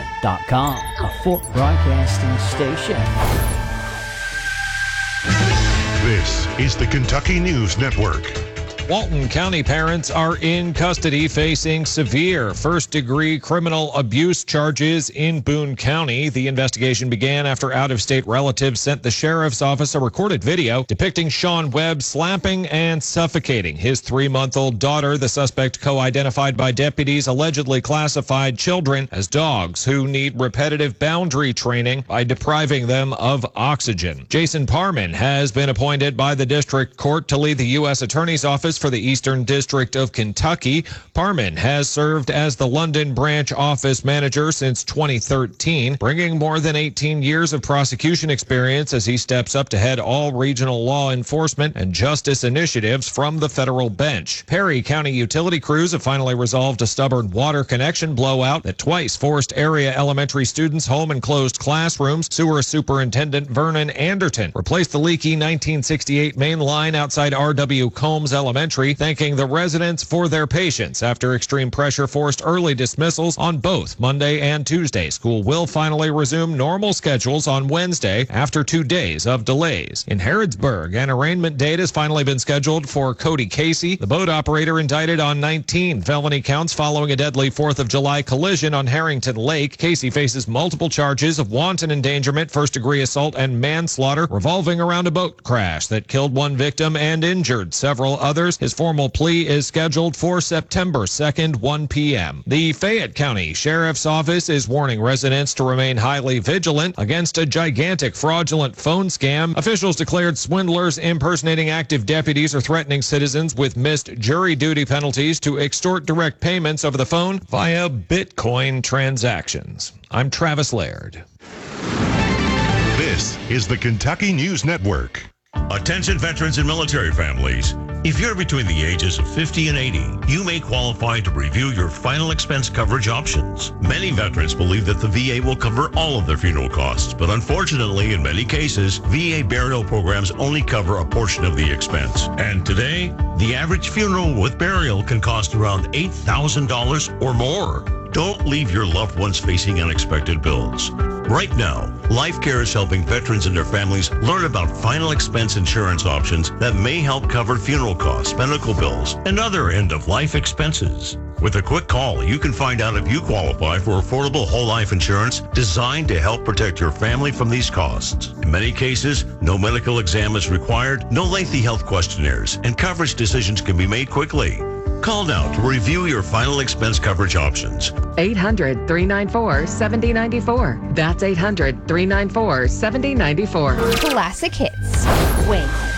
KentuckyNewsNet.com, a Fort Broadcasting station. This is the Kentucky News Network. Walton County parents are in custody facing severe first-degree criminal abuse charges in Boone County. The investigation began after out-of-state relatives sent the sheriff's office a recorded video depicting Sean Webb slapping and suffocating his 3-month-old daughter. The suspect, co-identified by deputies, allegedly classified children as dogs who need repetitive boundary training by depriving them of oxygen. Jason Parman has been appointed by the district court to lead the U.S. Attorney's Office for the Eastern District of Kentucky. Parman has served as the London branch office manager since 2013, bringing more than 18 years of prosecution experience as he steps up to head all regional law enforcement and justice initiatives from the federal bench. Perry County utility crews have finally resolved a stubborn water connection blowout that twice forced area elementary students home and closed classrooms. Sewer Superintendent Vernon Anderton replaced the leaky 1968 main line outside R.W. Combs Elementary, thanking the residents for their patience after extreme pressure forced early dismissals on both Monday and Tuesday. School will finally resume normal schedules on Wednesday after 2 days of delays. In Harrodsburg, an arraignment date has finally been scheduled for Cody Casey, the boat operator indicted on 19 felony counts following a deadly 4th of July collision on Harrington Lake. Casey faces multiple charges of wanton endangerment, first-degree assault, and manslaughter revolving around a boat crash that killed one victim and injured several others. His formal plea is scheduled for September 2nd, 1 p.m. The Fayette County Sheriff's Office is warning residents to remain highly vigilant against a gigantic fraudulent phone scam. Officials declared swindlers impersonating active deputies are threatening citizens with missed jury duty penalties to extort direct payments over the phone via Bitcoin transactions. I'm Travis Laird. This is the Kentucky News Network. Attention veterans and military families. If you're between the ages of 50 and 80, you may qualify to review your final expense coverage options. Many veterans believe that the VA will cover all of their funeral costs, but unfortunately, in many cases, VA burial programs only cover a portion of the expense. And today, the average funeral with burial can cost around $8,000 or more. Don't leave your loved ones facing unexpected bills. Right now, LifeCare is helping veterans and their families learn about final expense insurance options that may help cover funeral costs, medical bills, and other end-of-life expenses. With a quick call, you can find out if you qualify for affordable whole life insurance designed to help protect your family from these costs. In many cases, no medical exam is required, no lengthy health questionnaires, and coverage decisions can be made quickly. Call now to review your final expense coverage options. 800-394-7094. That's 800-394-7094. Classic hits. Wait.